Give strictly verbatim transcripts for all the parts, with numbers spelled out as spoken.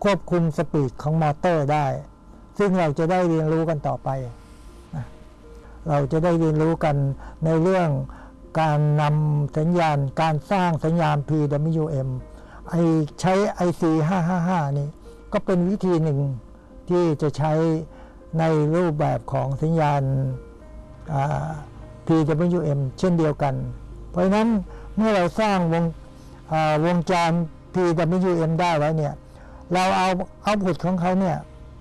ควบคุมสปีดของมอเตอร์ได้ซึ่งเราจะได้เรียนรู้กันต่อไปนะเราจะได้เรียนรู้กันในเรื่องการนำสัญญาณการสร้างสัญญาณ พี ดับเบิลยู เอ็ม ไอใช้ ไอ ซี ห้า ห้า ห้า นี่ก็เป็นวิธีหนึ่งที่จะใช้ในรูปแบบของสัญญาณ พี ดับเบิลยู เอ็ม เช่นเดียวกันเพราะฉะนั้นเมื่อเราสร้างวงวงจร พี ดับเบิลยู เอ็ม ได้ไว้เนี่ยเราเอาเอาพุทของเขาเนี่ย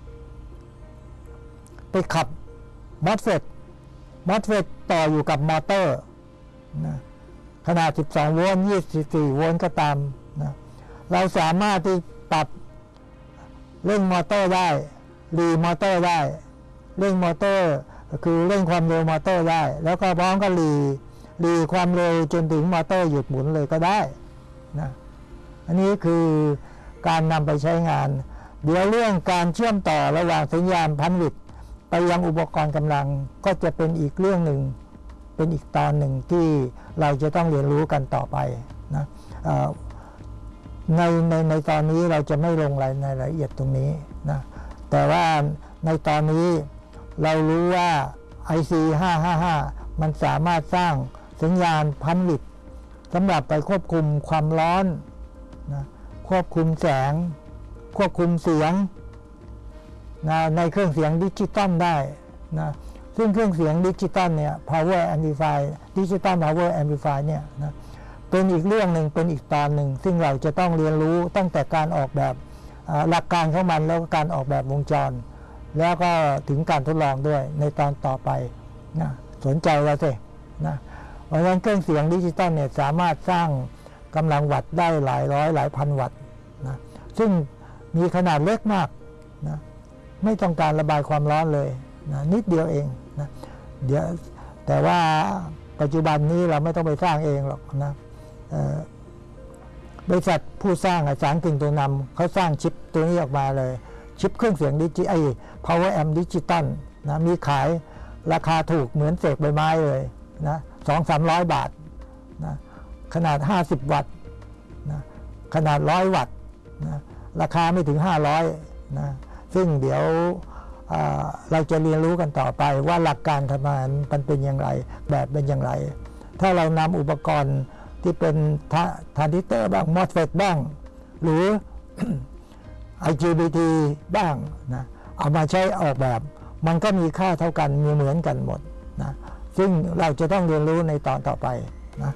ไปขับมอสเฟตมอสเฟตต่ออยู่กับมอเตอร์นะขนาดสิบสองโวลต์ยี่สิบสี่โวลต์ก็ตามนะเราสามารถที่ปรับเร่งมอเตอร์ได้รีมอเตอร์ได้เร่งมอเตอร์คือเร่งความเร็วมอเตอร์ได้แล้วก็พร้อมกับรีรีความเร็วจนถึงมอเตอร์หยุดหมุนเลยก็ได้นะอันนี้คือการนำไปใช้งานเดี๋ยวเรื่องการเชื่อมต่อระหว่างสัญญาณพันวิทย์ไปยังอุปกรณ์กำลังก็จะเป็นอีกเรื่องหนึ่งเป็นอีกตอนหนึ่งที่เราจะต้องเรียนรู้กันต่อไปนะในในในตอนนี้เราจะไม่ลงรายในรายละเอียดตรงนี้นะแต่ว่าในตอนนี้เรารู้ว่า ไอ ซี ห้า ห้า ห้า มันสามารถสร้างสัญญาณพันวิทย์สำหรับไปควบคุมความร้อนนะควบคุมแสงควบคุมเสียงนะในเครื่องเสียงดิจิตอลได้นะซึ่งเครื่องเสียงดิจิตอลเนี่ย power amplify digital power amplify เนี่ยนะเป็นอีกเรื่องหนึ่งเป็นอีกตอนหนึ่งซึ่งเราจะต้องเรียนรู้ตั้งแต่การออกแบบหลักการของมันแล้วก็การออกแบบวงจรแล้วก็ถึงการทดลองด้วยในตอนต่อไปนะสนใจเราสินะเพราะฉะนั้นเครื่องเสียงดิจิตอลเนี่ยสามารถสร้างกำลังวัตต์ได้หลายร้อยหลายพันวัตต์นะซึ่งมีขนาดเล็กมากนะไม่ต้องการระบายความร้อนเลยนะนิดเดียวเองนะเดี๋ยวแต่ว่าปัจจุบันนี้เราไม่ต้องไปสร้างเองหรอกนะบริษัทผู้สร้างสารกึ่งตัวนำเขาสร้างชิปตัวนี้ออกมาเลยชิปเครื่องเสียงดิจิไอ power amp ดิจิตอลนะมีขายราคาถูกเหมือนเศษใบไม้เลยนะสองสามร้อยบาทนะขนาดห้าสิบวัตต์นะขนาดร้อยวัตต์นะราคาไม่ถึงห้าร้อยนะซึ่งเดี๋ยวเราจะเรียนรู้กันต่อไปว่าหลักการทำงานมันเป็นอย่างไรแบบเป็นอย่างไรถ้าเรานำอุปกรณ์ที่เป็นทรานซิสเตอร์บ้างมอสเฟตบ้างหรือ ไอ จี บี ที บ้างนะเอามาใช้ออกแบบมันก็มีค่าเท่ากันมีเหมือนกันหมดนะซึ่งเราจะต้องเรียนรู้ในตอนต่อไปนะ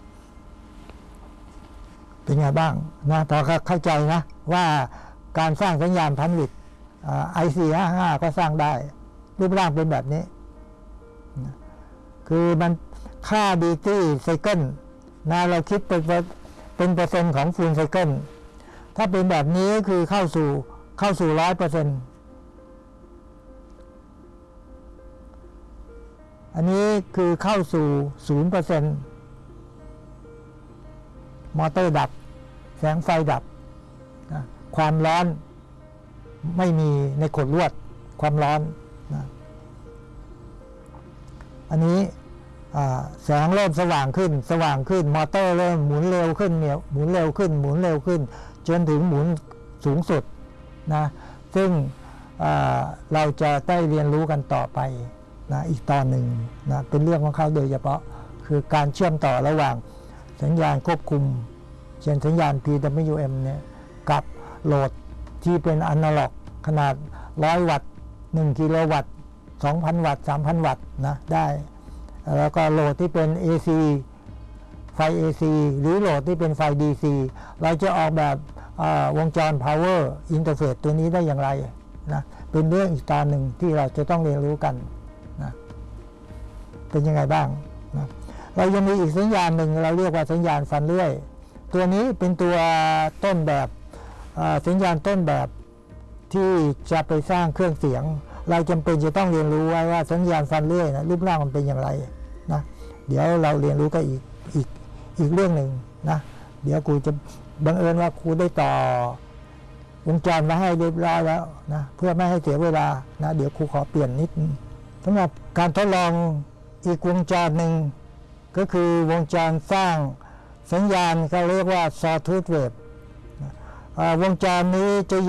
เป็นไงบ้างนะพอเข้าใจนะว่าการสร้างสัญญาณพันวิทย์ ไอ ซี ห้า ห้า ก็สร้างได้รูปร่างเป็นแบบนี้นะคือมันค่าดีตี้ไซเคิลนะเราคิดเป็นเป็นเปอร์เซ็นต์ของฟูลไซเคิลถ้าเป็นแบบนี้คือเข้าสู่เข้าสู่ร้อยเปอร์เซ็นต์อันนี้คือเข้าสู่ศูนย์เปอร์เซ็นต์มอเตอร์ดับแสงไฟดับนะความร้อนไม่มีในขดลวดความร้อนนะอันนี้แสงเริ่มสว่างขึ้นสว่างขึ้นมอเตอร์เริ่มหมุนเร็วขึ้นเนี่ยหมุนเร็วขึ้นหมุนเร็วขึ้นจนถึงหมุนสูงสุดนะซึ่งเราจะได้เรียนรู้กันต่อไปนะอีกตอนหนึ่งนะเป็นเรื่องของเขาโดยเฉพาะคือการเชื่อมต่อระหว่างสัญญาณควบคุมเช่นสัญญาณ พี ดับเบิลยู เอ็ม เนี่ยกับโหลดที่เป็นอนาล็อกขนาดหนึ่งร้อยวัตต์หนึ่งกิโลวัตต์สองพันวัตต์สามพันวัตต์นะได้แล้วก็โหลดที่เป็น เอ ซี ไฟ เอ ซี หรือโหลดที่เป็นไฟ ดี ซี เราจะออกแบบวงจร power interface ตัวนี้ได้อย่างไรนะเป็นเรื่องอีกตอนหนึ่งที่เราจะต้องเรียนรู้กันนะเป็นยังไงบ้างนะเรายังมีอีกสัญญาณหนึ่งเราเรียกว่าสัญญาณฟันเลื่อยตัวนี้เป็นตัวต้นแบบสัญญาณต้นแบบที่จะไปสร้างเครื่องเสียงเราจำเป็นจะต้องเรียนรู้ไว้ว่าสัญญาณฟันเลื่อยนะรูปร่างมันเป็นอย่างไรนะเดี๋ยวเราเรียนรู้กันอีกอีกอีกเรื่องหนึ่งนะเดี๋ยวครูจะบังเอิญว่าครูได้ต่อวงจรมาให้เรียบร้อยแล้วนะเพื่อไม่ให้เสียเวลานะเดี๋ยวครูขอเปลี่ยนนิดสำหรับการทดลองอีกวงจรหนึ่งก็คือวงจรสร้างสัญญาณเขาเรียกว่า Sawtooth Wave วงจรนี้จะ